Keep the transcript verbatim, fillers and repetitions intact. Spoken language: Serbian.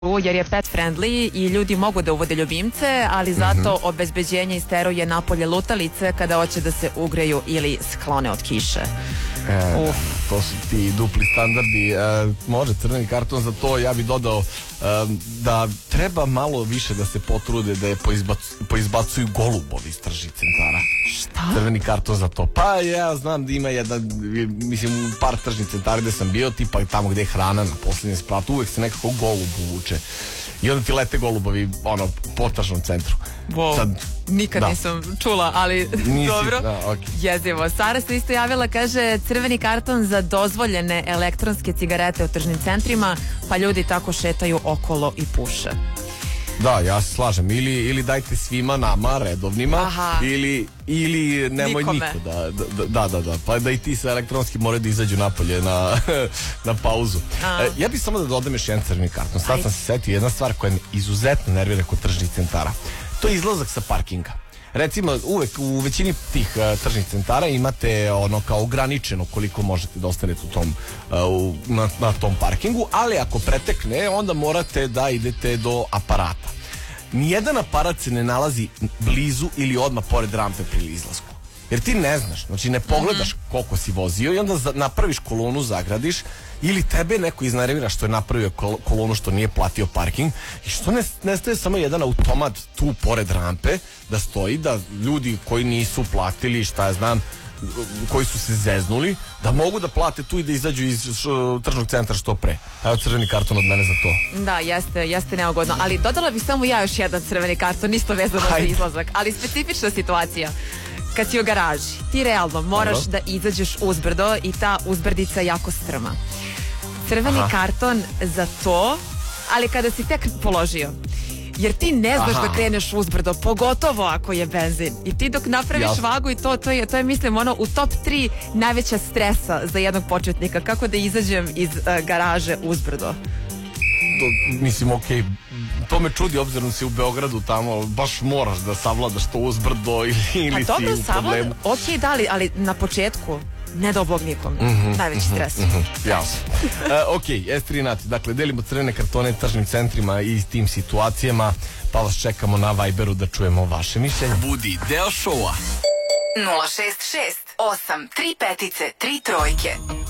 jer je pet friendly i ljudi mogu da uvode ljubimce, ali zato mm-hmm. obezbeđenje isteruje napolje lutalice kada hoće da se ugreju ili sklone od kiše. E, Uf. To su ti dupli standardi. E, može crveni karton za to. Ja bih dodao e, da treba malo više da se potrude da je poizbacu, poizbacuju golubovi iz tržnih centara. Šta? Crveni karton za to. Pa ja znam da ima jedan, mislim, u par tržnih centara gde sam bio, tipa tamo gde je hrana na posljednjem spratu, uvek se nekako golub uvuče. I onda ti lete golubovi, ono, po tržnom centru. Wow. Sad, nikad da. nisam čula, ali Nisi, dobro. Da, okay. Jezivo. Sara se isto javila, kaže, crveni karton za dozvoljene elektronske cigarete u tržnim centrima, pa ljudi tako šetaju okolo i puše. Da, ja se slažem. Ili, ili dajte svima nama, redovnima, Aha. ili, ili nemoj Nikome. niko. Da, da, da, da. Pa da i ti sa elektronski moraju da izađu napolje na, na pauzu. E, ja bih samo da dodam još jedan crveni karton. Sad Aj. sam se setio jedna stvar koja me izuzetno nervira kod tržnih centara. To je izlazak sa parkinga. Recimo, uvek u većini tih uh, tržnih centara imate ono kao ograničeno koliko možete da ostanete u tom, uh, na, na tom parkingu, ali ako pretekne, onda morate da idete do aparata. Nijedan aparat se ne nalazi blizu ili odmah pored rampe pri izlasku. Jer ti ne znaš, znači ne pogledaš koliko si vozio i onda napraviš kolonu, zagradiš, ili tebe neko iznervira što je napravio kolonu, što nije platio parking, i što ne, ne staje samo jedan automat tu pored rampe da stoji, da ljudi koji nisu platili, šta ja znam, koji su se zeznuli, da mogu da plate tu i da izađu iz tržnog centra što pre. Evo crveni karton od mene za to. Da, jeste, jeste neugodno, ali dodala bih samo ja još jedan crveni karton, isto vezano za izlazak, ali specifična situacija. Kad si u garaži, ti realno moraš Dobro. da izađeš uzbrdo i ta uzbrdica je jako strma. Crveni Aha. karton za to, ali kada si tek položio. Jer ti ne znaš Aha. da kreneš uzbrdo, pogotovo ako je benzin. I ti dok napraviš Jasne. vagu i to, to je, to je mislim ono u top tri najveća stresa za jednog početnika. Kako da izađem iz uh, garaže uzbrdo. To, mislim, okej, okay. To me čudi obzirom da si u Beogradu tamo, baš moraš da savladaš to uzbrdo ili, ili pa si u problemu. Ok, da li, ali na početku ne do Bog nikom, mm-hmm, najveći stres. Mm-hmm, jasno. uh, ok, S tri Nati, dakle, delimo crvene kartone tržnim centrima i tim situacijama, pa vas čekamo na Viberu da čujemo vaše mišljenje. Budi deo šoua. nula šest šest osam tri petice tri trojke.